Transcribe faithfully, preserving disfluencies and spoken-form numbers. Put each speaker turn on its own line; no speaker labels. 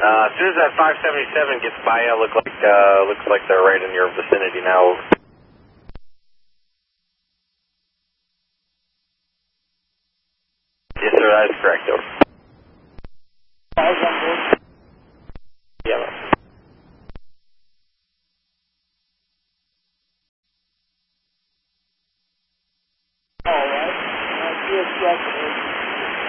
Uh, as soon as that five seventy-seven gets by you, look like, uh, looks like they're right in your vicinity now. Yes, sir, that is correct, over. Yeah, man.
All right. I see a truck.